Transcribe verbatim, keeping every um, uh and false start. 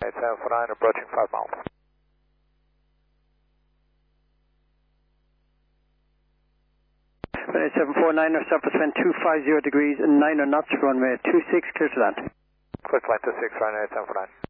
eight seven four nine, approaching five miles. eight seven four nine, surface wind two five zero degrees, nine knots, runway two six, clear to land. Quick line two six, runway eight seven four nine.